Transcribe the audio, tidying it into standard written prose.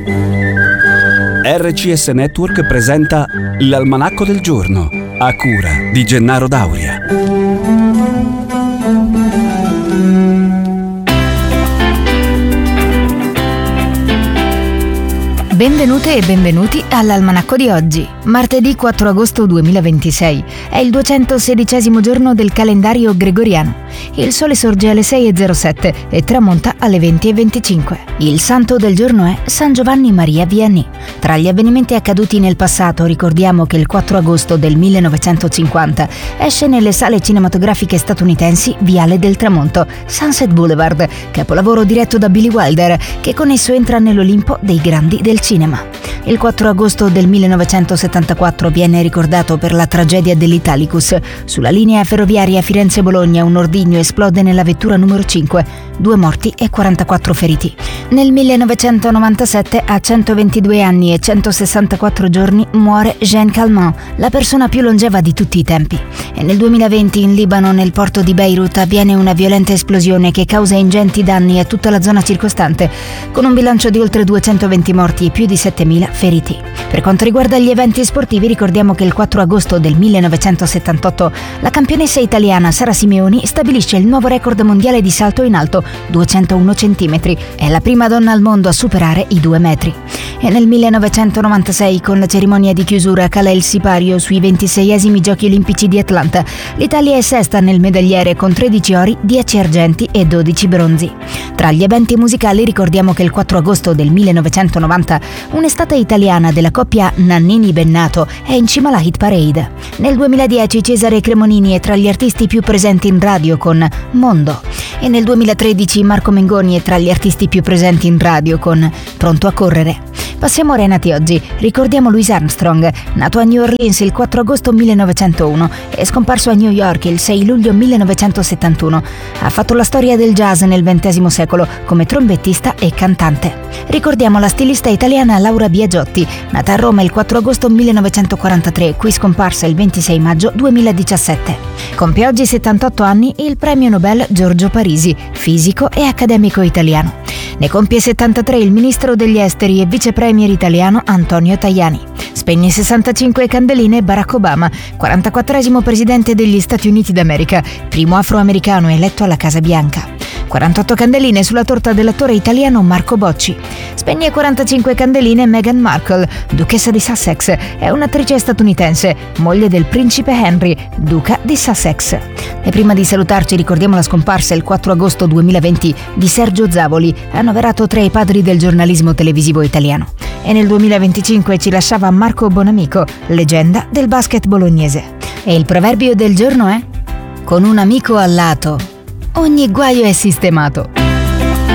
RCS Network presenta l'Almanacco del Giorno, a cura di Gennaro Dauria. Benvenute e benvenuti all'Almanacco di oggi, martedì 4 agosto 2026. È il 216° giorno del calendario gregoriano. Il sole sorge alle 6:07 e tramonta alle 20:25. Il santo del giorno è San Giovanni Maria Vianney. Tra gli avvenimenti accaduti nel passato ricordiamo che il 4 agosto del 1950 esce nelle sale cinematografiche statunitensi Viale del Tramonto, Sunset Boulevard, capolavoro diretto da Billy Wilder, che con esso entra nell'Olimpo dei grandi del cinema. Il 4 agosto del 1974 viene ricordato per la tragedia dell'Italicus. Sulla linea ferroviaria Firenze-Bologna un ordigno esplode nella vettura numero 5, 2 morti e 44 feriti. Nel 1997, a 122 anni e 164 giorni, muore Jean Calment, la persona più longeva di tutti i tempi. E nel 2020 in Libano, nel porto di Beirut, avviene una violenta esplosione che causa ingenti danni a tutta la zona circostante, con un bilancio di oltre 220 morti e più di 7.000 feriti. Per quanto riguarda gli eventi sportivi, ricordiamo che il 4 agosto del 1978 la campionessa italiana Sara Simeoni stabilisce il nuovo record mondiale di salto in alto, 201 cm. È la prima donna al mondo a superare i 2 metri. E nel 1996, con la cerimonia di chiusura, cala il sipario sui 26esimi Giochi Olimpici di Atlanta. L'Italia è sesta nel medagliere con 13 ori, 10 argenti e 12 bronzi. Tra gli eventi musicali ricordiamo che il 4 agosto del 1990 un'estate italiana della coppia Nannini-Bennato è in cima alla hit parade. Nel 2010 Cesare Cremonini è tra gli artisti più presenti in radio con Mondo. E nel 2013 Marco Mengoni è tra gli artisti più presenti in radio con Pronto a correre. Passiamo ora ai nati oggi. Ricordiamo Louis Armstrong, nato a New Orleans il 4 agosto 1901 e scomparso a New York il 6 luglio 1971. Ha fatto la storia del jazz nel XX secolo come trombettista e cantante. Ricordiamo la stilista italiana Laura Biagiotti, nata a Roma il 4 agosto 1943, qui scomparsa il 26 maggio 2017. Compie oggi 78 anni il premio Nobel Giorgio Parisi, fisico e accademico italiano. Ne compie 73 il ministro degli esteri e vicepremier italiano Antonio Tajani. Spegne 65 candeline Barack Obama, 44esimo presidente degli Stati Uniti d'America, primo afroamericano eletto alla Casa Bianca. 48 candeline sulla torta dell'attore italiano Marco Bocci. Spegne 45 candeline Meghan Markle, duchessa di Sussex, è un'attrice statunitense, moglie del principe Henry, duca di Sussex. E prima di salutarci ricordiamo la scomparsa il 4 agosto 2020 di Sergio Zavoli, annoverato tra i padri del giornalismo televisivo italiano. E nel 2025 ci lasciava Marco Bonamico, leggenda del basket bolognese. E il proverbio del giorno è: con un amico al lato ogni guaio è sistemato.